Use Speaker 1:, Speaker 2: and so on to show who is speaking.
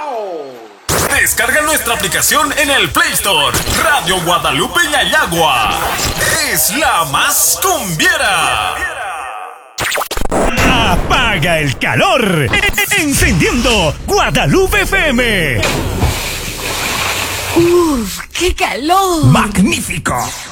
Speaker 1: Descarga nuestra aplicación en el Play Store. Radio Guadalupe Yayagua es la más cumbiera.
Speaker 2: Apaga el calor, encendiendo Guadalupe FM.
Speaker 3: ¡Uf, qué calor!
Speaker 2: ¡Magnífico!